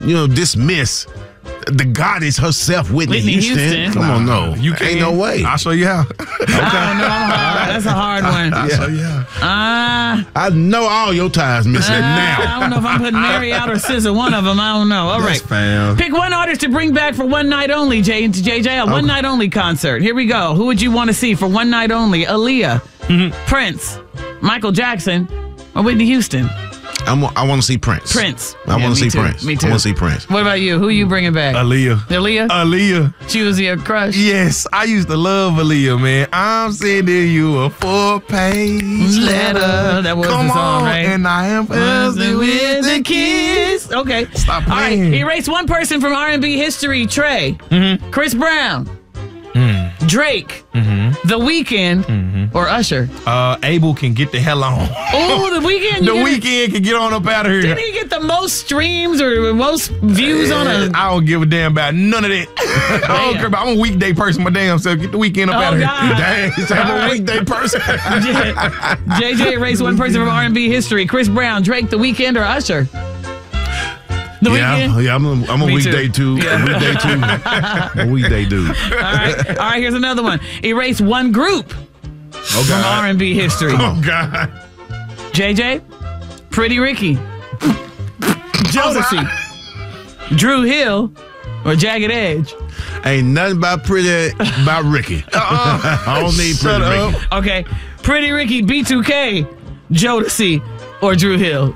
dismiss the goddess herself, Whitney Houston. Come on, no. You can't. Ain't no way. I'll show you how. Okay. I don't know. That's a hard one. I'll show you how. I know all your ties missing now. I don't know if I'm putting Mary out or SZA, one of them. I don't know. All right. Fam. Pick one artist to bring back for one night only, JJ. A one night only concert. Here we go. Who would you want to see for one night only? Aaliyah, Prince, Michael Jackson, or Whitney Houston? I want to see Prince. I want to see Prince. Me too. I want to see Prince. What about you? Who are you bringing back? Aaliyah. She was your crush? Yes, I used to love Aaliyah, man. I'm sending you a 4-page letter. That was Come the song, on, right? and I am buzzing with the kiss. Okay. Stop All right. playing. Erase one person from R&B history. Trey. Chris Brown. Drake. The Weeknd. Or Usher. Abel can get the hell on. Oh, The Weeknd. The Weeknd can get on up out of here. Did he get the most streams or most views on a... I don't give a damn about none of that. I don't care about. I'm a weekday person, my damn self. Get the Weeknd up out of here. God. Dang, I'm a weekday person. JJ erased one person from R&B history. Chris Brown, Drake, The Weeknd, or Usher? The Weeknd? Yeah, I'm a Me weekday too. too. Yeah. A weekday too. I'm a weekday dude. All right, here's another one. Erase one group from R&B history. Oh God. JJ, Pretty Ricky, Jodeci, Drew Hill, or Jagged Edge? Ain't nothing about Ricky. I don't need Pretty Ricky. Okay, Pretty Ricky, B2K, Jodeci, or Drew Hill?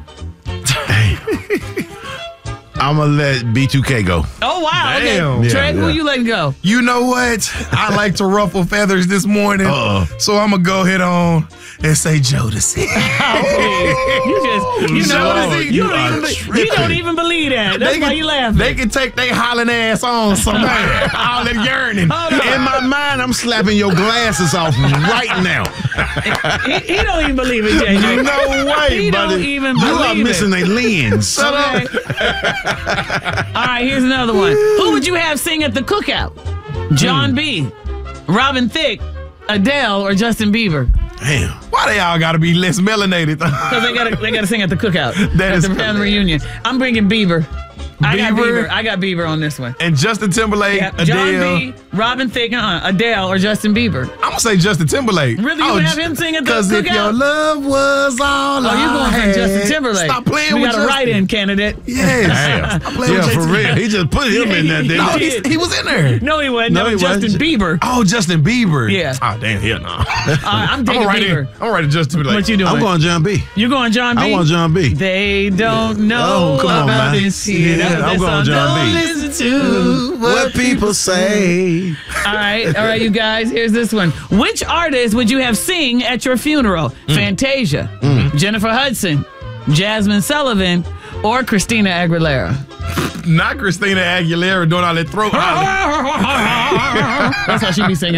I'm going to let B2K go. Oh, wow. Damn. Okay. Trey, Yeah, who yeah. you letting go? You know what? I like to ruffle feathers this morning. So I'm going to go ahead on and say Jodeci. You don't even believe that. That's why you laughing. They can take their hollering ass on somewhere. All that yearning. In my mind, I'm slapping your glasses off right now. He don't even believe it, JJ. No way, He buddy. don't even You are believe missing it. a lens. Okay. All right, here's another one. Who would you have sing at the cookout? John B., Robin Thicke, Adele, or Justin Bieber? Damn. Why they all got to be less melanated? Because they gotta sing at the cookout. That at is the family reunion. I'm bringing Bieber. I got Bieber on this one. And Justin Timberlake, Yeah, Adele. John B., Robin Thicke, Adele, or Justin Bieber. I'm going to say Justin Timberlake. Really? You would have him sing at the cookout? Because if your love was all Oh, you going I for had. Justin Timberlake? Stop playing we with got a Justin. write-in candidate. Yes. Stop playing with Yeah, for JT. real. He just put him in there, didn't No, he? he was in there. No, he wasn't. No, That was he Justin wasn't. Bieber. Oh, Justin Bieber. Yeah. Oh, damn. Hell no. I'm taking Bieber. I'm writing Justin Timberlake. What you doing? I'm going John B. You going John B? I want John B. They don't know Oh, come on, about man. this here. Yeah, That was I'm that going song. John Don't B. listen to What people say. All right, you guys. Here's this one. Which artist would you have sing at your funeral? Fantasia, Jennifer Hudson, Jasmine Sullivan, or Christina Aguilera? Not Christina Aguilera doing all that throat hollering. That's how she be singing.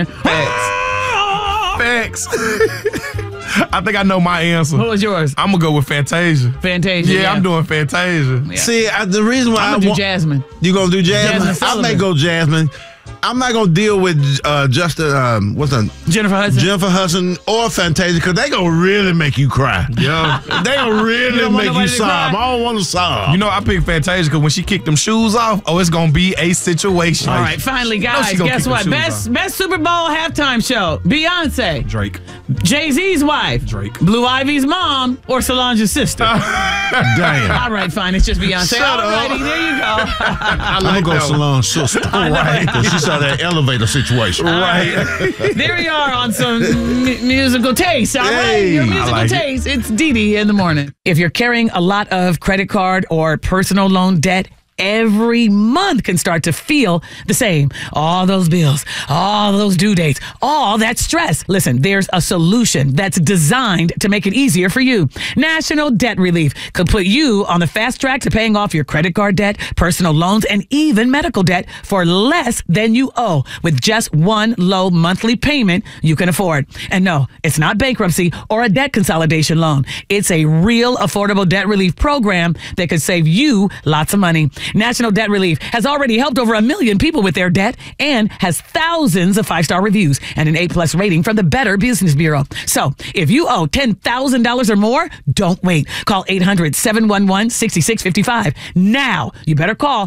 Facts. I think I know my answer. What was yours? I'm going to go with Fantasia. Fantasia. Yeah, I'm doing Fantasia. Yeah. See, the reason why I'm gonna do Jasmine. You gonna do Jasmine? Jasmine I may Sullivan. go Jasmine. I'm not gonna deal with Justin. What's that? Jennifer Hudson. Jennifer Hudson or Fantasia, because they gonna really make you cry. Yeah. They gonna You really don't want make you nobody to sob. cry? I don't want to sob. You know, I picked Fantasia because when she kicked them shoes off, it's going to be a situation. All right, finally, guys, she gonna guess kick what? them shoes Best Super Bowl halftime show. Beyonce, Drake. Jay-Z's wife, Drake. Blue Ivy's mom, or Solange's sister. Damn. All right, fine. It's just Beyonce. Shut All up. righty, there you go. I'm gonna go that one. Solange's sister. Right. Because she saw that elevator situation. Right. There we are on some musical taste. All right, Hey, your I musical like it. taste. It's Dee Dee in the morning. If you're carrying a lot of credit card or personal loan debt, every month can start to feel the same. All those bills, all those due dates, all that stress. Listen, there's a solution that's designed to make it easier for you. National Debt Relief could put you on the fast track to paying off your credit card debt, personal loans, and even medical debt for less than you owe with just one low monthly payment you can afford. And no, it's not bankruptcy or a debt consolidation loan. It's a real affordable debt relief program that could save you lots of money. National Debt Relief has already helped over 1 million people with their debt and has thousands of 5-star reviews and an A+ rating from the Better Business Bureau. So if you owe $10,000 or more, don't wait. Call 800-711-6655 now. You better call